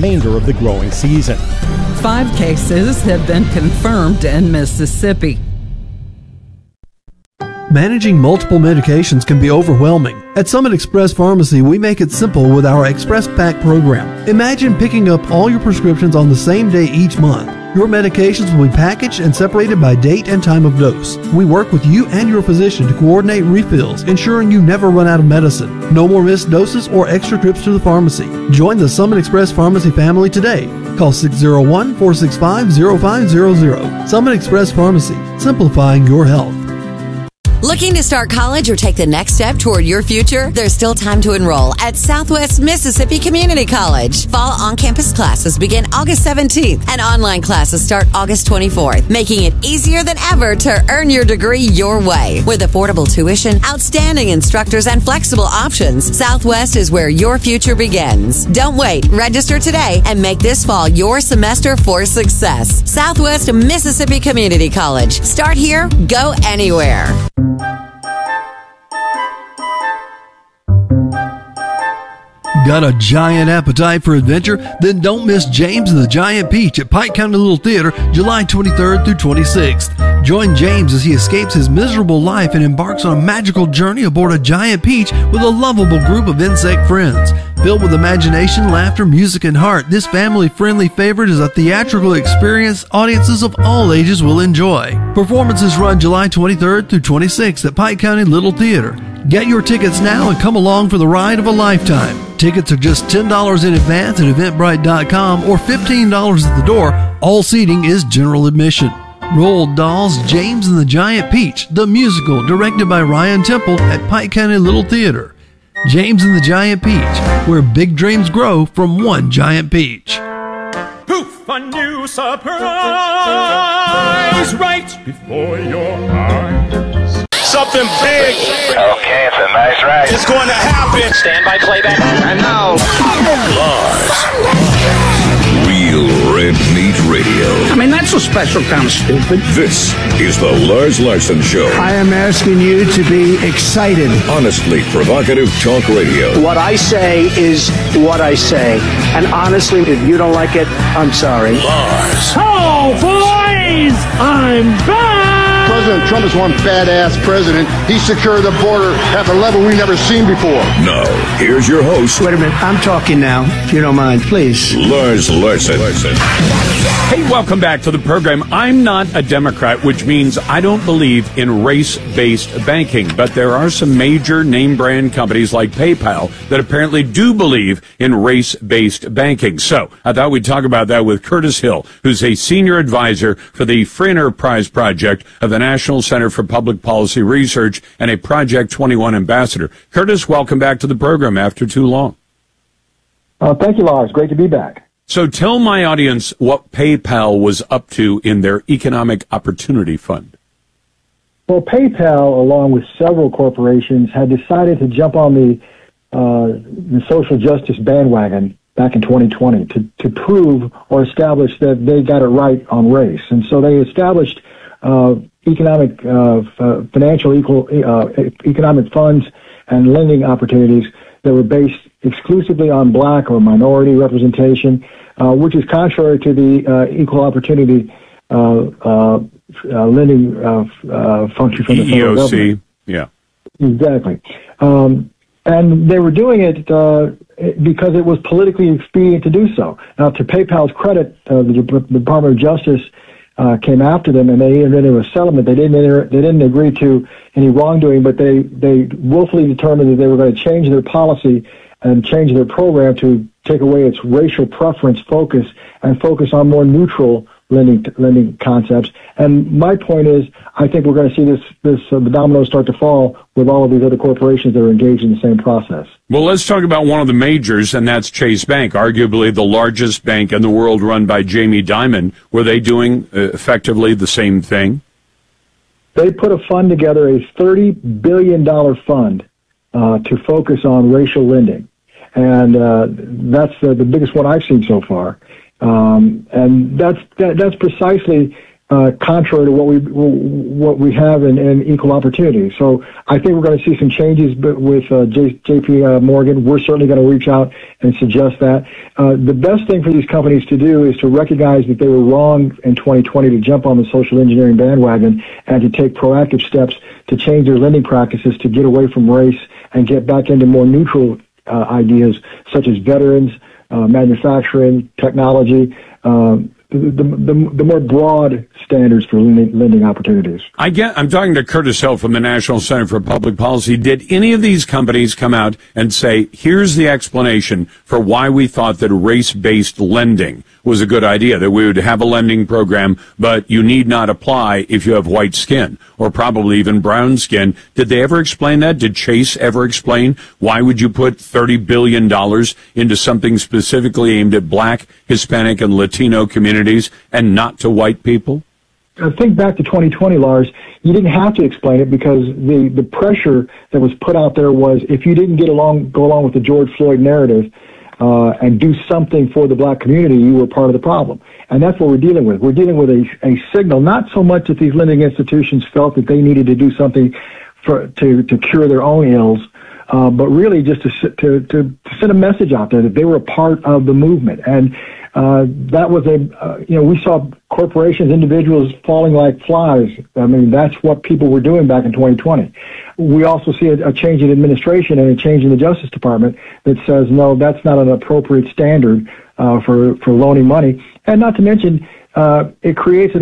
remainder of the growing season. 5 cases have been confirmed in Mississippi. Managing multiple medications can be overwhelming. At Summit Express Pharmacy, we make it simple with our Express Pack program. Imagine picking up all your prescriptions on the same day each month. Your medications will be packaged and separated by date and time of dose. We work with you and your physician to coordinate refills, ensuring you never run out of medicine. No more missed doses or extra trips to the pharmacy. Join the Summit Express Pharmacy family today. Call 601-465-0500. Summit Express Pharmacy, simplifying your health. Looking to start college or take the next step toward your future? There's still time to enroll at Southwest Mississippi Community College. Fall on-campus classes begin August 17th and online classes start August 24th, making it easier than ever to earn your degree your way. With affordable tuition, outstanding instructors, and flexible options, Southwest is where your future begins. Don't wait. Register today and make this fall your semester for success. Southwest Mississippi Community College. Start here, go anywhere. Got a giant appetite for adventure? Then don't miss James and the Giant Peach at Pike County Little Theater, July 23rd through 26th. Join James as he escapes his miserable life and embarks on a magical journey aboard a giant peach with a lovable group of insect friends. Filled with imagination, laughter, music, and heart, this family-friendly favorite is a theatrical experience audiences of all ages will enjoy. Performances run July 23rd through 26th at Pike County Little Theater. Get your tickets now and come along for the ride of a lifetime. Tickets are just $10 in advance at Eventbrite.com or $15 at the door. All seating is general admission. Roald Dahl's James and the Giant Peach, the musical, directed by Ryan Temple at Pike County Little Theater. James and the Giant Peach, where big dreams grow from one giant peach. Poof, a new surprise right before your eyes. Something big. Okay, it's a nice ride. It's going to happen. Stand by playback. And now, Lars. Real Red Meat Radio. I mean, that's a special kind of stupid. This is the Lars Larson Show. I am asking you to be excited. Honestly provocative talk radio. What I say is what I say. And honestly, if you don't like it, I'm sorry. Lars. Oh, boys! I'm back! President Trump is one badass president. He secured the border at a level we've never seen before. Now, here's your host. Wait a minute. I'm talking now, if you don't mind, please. Lars Larson. Hey, welcome back to the program. I'm not a Democrat, which means I don't believe in race-based banking. But there are some major name-brand companies like PayPal that apparently do believe in race-based banking. So I thought we'd talk about that with Curtis Hill, who's a senior advisor for the Free Enterprise Project of the National Center for Public Policy Research and a Project 21 ambassador. Curtis, welcome back to the program after too long. Thank you, Lars. Great to be back. So tell my audience what PayPal was up to in their Economic Opportunity Fund. Well, PayPal, along with several corporations, had decided to jump on the social justice bandwagon back in 2020 to prove or establish that they got it right on race. And so they established economic funds and lending opportunities that were based exclusively on black or minority representation, which is contrary to the equal opportunity lending function from the federal government. Yeah. Exactly. And they were doing it because it was politically expedient to do so. Now, to PayPal's credit, the Department of Justice came after them, and they entered into a settlement. They didn't agree to any wrongdoing, but they willfully determined that they were going to change their policy and change their program to take away its racial preference focus and focus on more neutral lending concepts. And my point is, I think we're going to see the dominoes start to fall with all of these other corporations that are engaged in the same process. Well, let's talk about one of the majors, and that's Chase Bank, arguably the largest bank in the world run by Jamie Dimon. Were they doing effectively the same thing? They put a fund together, a $30 billion fund to focus on racial lending. And that's the biggest one I've seen so far. And that's precisely contrary to what we have in equal opportunity. So I think we're going to see some changes with JP Morgan. We're certainly going to reach out and suggest that. The best thing for these companies to do is to recognize that they were wrong in 2020 to jump on the social engineering bandwagon and to take proactive steps to change their lending practices to get away from race and get back into more neutral ideas such as veterans, manufacturing, technology, the more broad standards for lending opportunities. I'm talking to Curtis Hill from the National Center for Public Policy. Did any of these companies come out and say, here's the explanation for why we thought that race-based lending was a good idea, that we would have a lending program, but you need not apply if you have white skin or probably even brown skin? Did they ever explain that? Did Chase ever explain why would you put $30 billion into something specifically aimed at black, Hispanic, and Latino communities and not to white people? Think back to 2020, Lars. You didn't have to explain it because the pressure that was put out there was if you didn't go along with the George Floyd narrative and do something for the black community, you were part of the problem. And that's what we're dealing with. We're dealing with a signal, not so much that these lending institutions felt that they needed to do something to cure their own ills, but really just to send a message out there that they were a part of the movement. And that was we saw corporations, individuals falling like flies. I mean, that's what people were doing back in 2020. We also see a change in administration and a change in the Justice Department that says, no, that's not an appropriate standard for loaning money. And not to mention, it creates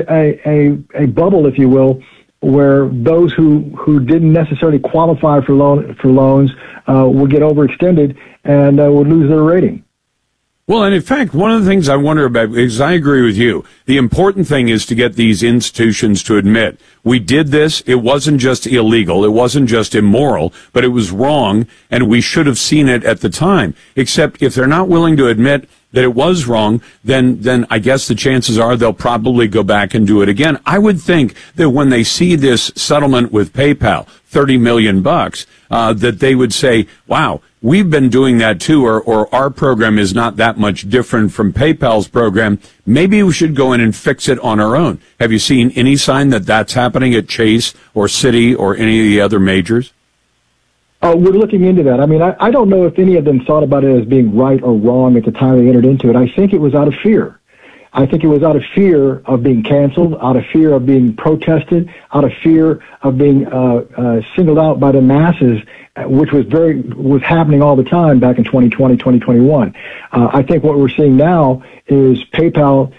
a bubble, if you will, where those who didn't necessarily qualify for loans would get overextended and would lose their rating. Well, and in fact, one of the things I wonder about, because I agree with you, the important thing is to get these institutions to admit, we did this, it wasn't just illegal, it wasn't just immoral, but it was wrong, and we should have seen it at the time. Except if they're not willing to admit that it was wrong, then I guess the chances are they'll probably go back and do it again. I would think that when they see this settlement with PayPal, $30 million, that they would say, wow, we've been doing that too, or our program is not that much different from PayPal's program. Maybe we should go in and fix it on our own. Have you seen any sign that that's happening at Chase or Citi or any of the other majors? We're looking into that. I mean, I don't know if any of them thought about it as being right or wrong at the time they entered into it. I think it was out of fear. I think it was out of fear of being canceled, out of fear of being protested, out of fear of being singled out by the masses, which was happening all the time back in 2020, 2021. I think what we're seeing now is PayPal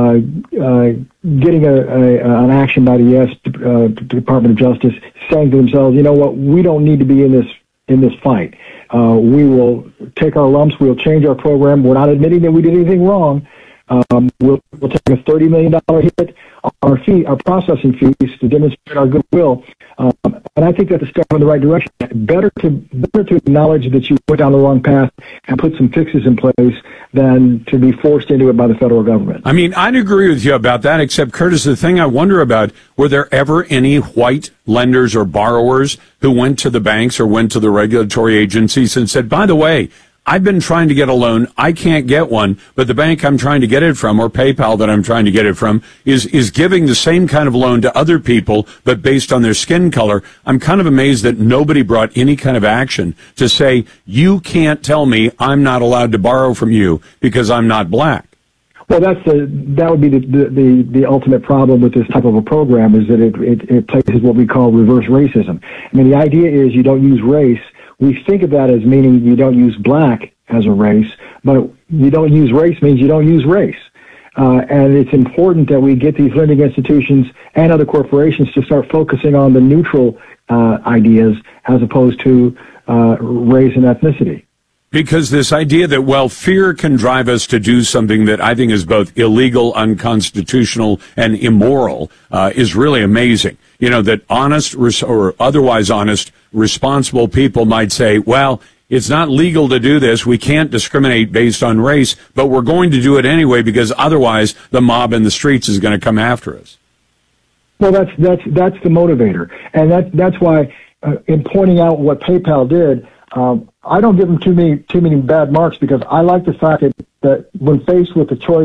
getting an action by the U.S. Department of Justice, saying to themselves, you know what, we don't need to be in this fight. We will take our lumps. We'll change our program. We're not admitting that we did anything wrong. We'll take a $30 million hit on our processing fees to demonstrate our goodwill. And I think that's a step in the right direction. Better to acknowledge that you went down the wrong path and put some fixes in place than to be forced into it by the federal government. I mean, I'd agree with you about that, except, Curtis, the thing I wonder about, were there ever any white lenders or borrowers who went to the banks or went to the regulatory agencies and said, by the way, I've been trying to get a loan. I can't get one, but the bank I'm trying to get it from, or PayPal that I'm trying to get it from, is giving the same kind of loan to other people, but based on their skin color. I'm kind of amazed that nobody brought any kind of action to say, you can't tell me I'm not allowed to borrow from you because I'm not black. Well, that would be the ultimate problem with this type of a program, is that it places what we call reverse racism. I mean, the idea is you don't use race. We think of that as meaning you don't use black as a race, but you don't use race means you don't use race. And it's important that we get these lending institutions and other corporations to start focusing on the neutral ideas as opposed to race and ethnicity. Because this idea that, well, fear can drive us to do something that I think is both illegal, unconstitutional, and immoral is really amazing. You know, that honest or otherwise honest, responsible people might say, well, it's not legal to do this. We can't discriminate based on race, but we're going to do it anyway because otherwise the mob in the streets is going to come after us. Well, that's the motivator. And that's why in pointing out what PayPal did, I don't give them too many bad marks, because I like the fact that when faced with the choice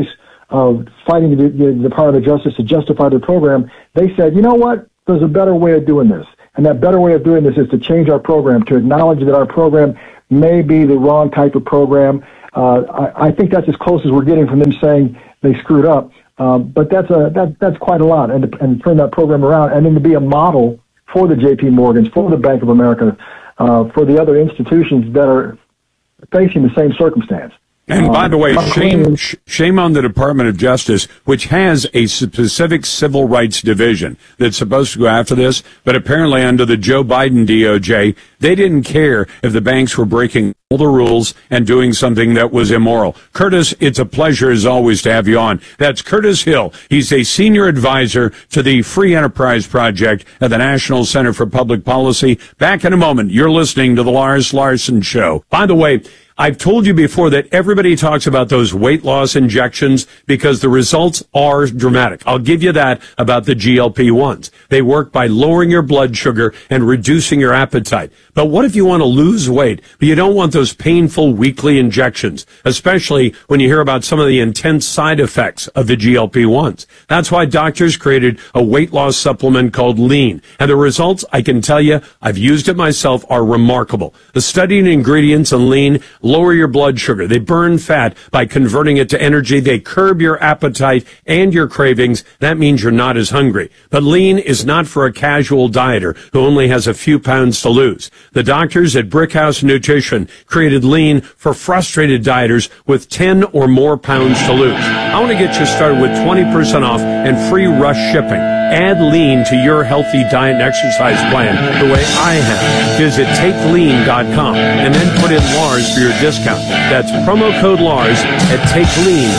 of fighting the Department of Justice to justify their program, they said, you know what? There's a better way of doing this. And that better way of doing this is to change our program, to acknowledge that our program may be the wrong type of program. I think that's as close as we're getting from them saying they screwed up. But that's quite a lot. And turn that program around and then to be a model for the J.P. Morgans, for the Bank of America, for the other institutions that are facing the same circumstance. And by the way, shame on the Department of Justice, which has a specific civil rights division that's supposed to go after this, but apparently under the Joe Biden DOJ, they didn't care if the banks were breaking all the rules and doing something that was immoral. Curtis, it's a pleasure as always to have you on. That's Curtis Hill. He's a senior advisor to the Free Enterprise Project at the National Center for Public Policy. Back in a moment. You're listening to the Lars Larson Show. By the way, I've told you before that everybody talks about those weight loss injections because the results are dramatic. I'll give you that about the GLP-1s. They work by lowering your blood sugar and reducing your appetite. But what if you want to lose weight, but you don't want those painful weekly injections, especially when you hear about some of the intense side effects of the GLP-1s? That's why doctors created a weight loss supplement called Lean. And the results, I can tell you, I've used it myself, are remarkable. The studied ingredients in Lean lower your blood sugar. They burn fat by converting it to energy. They curb your appetite and your cravings. That means you're not as hungry. But Lean is not for a casual dieter who only has a few pounds to lose. The doctors at Brickhouse Nutrition created Lean for frustrated dieters with 10 or more pounds to lose. I want to get you started with 20% off and free rush shipping. Add Lean to your healthy diet and exercise plan the way I have. Visit TakeLean.com and then put in Lars for your discount. That's promo code Lars at TakeLean.